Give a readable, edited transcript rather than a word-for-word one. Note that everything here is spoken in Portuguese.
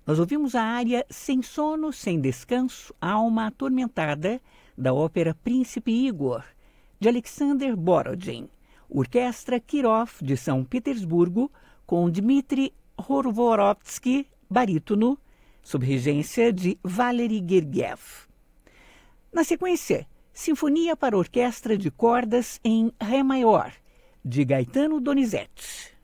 Nós ouvimos a área Sem Sono, Sem Descanso, Alma Atormentada, da ópera Príncipe Igor, de Alexander Borodin, Orquestra Kirov de São Petersburgo, com Dmitri Horvorovsky, barítono, sob regência de Valery Gergiev. Na sequência, Sinfonia para Orquestra de Cordas em Ré maior, de Gaetano Donizetti.